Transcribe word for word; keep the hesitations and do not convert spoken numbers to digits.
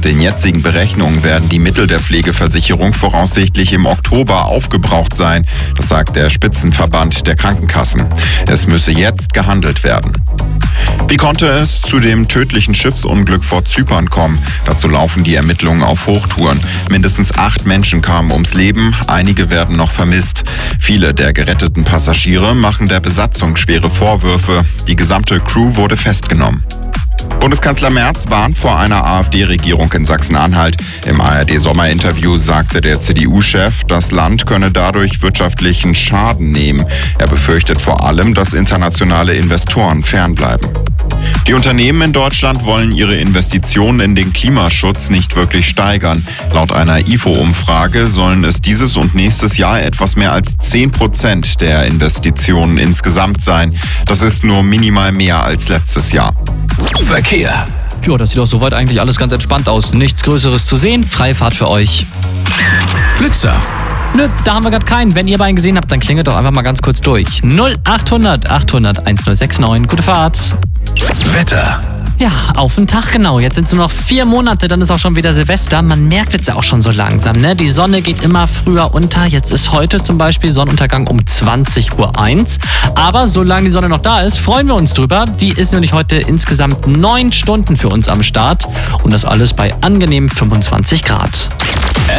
den jetzigen Berechnungen werden die Mittel der Pflegeversicherung voraussichtlich im Oktober aufgebraucht sein. Das sagt der Spitzenverband der Krankenkassen. Es müsse jetzt gehandelt werden. Wie konnte es zu dem tödlichen Schiffsunglück vor Zypern kommen? Dazu laufen die Ermittlungen auf Hochtouren. Mindestens acht Menschen kamen ums Leben, einige werden noch vermisst. Viele der geretteten Passagiere machen der Besatzung schwere Vorwürfe. Die gesamte Crew wurde festgenommen. Bundeskanzler Merz warnt vor einer AfD-Regierung in Sachsen-Anhalt. Im A R D-Sommerinterview sagte der C D U-Chef, das Land könne dadurch wirtschaftlichen Schaden nehmen. Er befürchtet vor allem, dass internationale Investoren fernbleiben. Die Unternehmen in Deutschland wollen ihre Investitionen in den Klimaschutz nicht wirklich steigern. Laut einer I F O-Umfrage sollen es dieses und nächstes Jahr etwas mehr als zehn Prozent der Investitionen insgesamt sein. Das ist nur minimal mehr als letztes Jahr. Verkehr. Ja, das sieht doch soweit eigentlich alles ganz entspannt aus. Nichts Größeres zu sehen. Freie Fahrt für euch. Blitzer. Nö, da haben wir gerade keinen. Wenn ihr einen gesehen habt, dann klingelt doch einfach mal ganz kurz durch. null achthundert achthundert1069. Gute Fahrt. Wetter. Ja, auf den Tag genau. Jetzt sind es nur noch vier Monate, dann ist auch schon wieder Silvester. Man merkt es jetzt ja auch schon so langsam, ne? Die Sonne geht immer früher unter. Jetzt ist heute zum Beispiel Sonnenuntergang um zwanzig Uhr eins. Aber solange die Sonne noch da ist, freuen wir uns drüber. Die ist nämlich heute insgesamt neun Stunden für uns am Start. Und das alles bei angenehmen fünfundzwanzig Grad.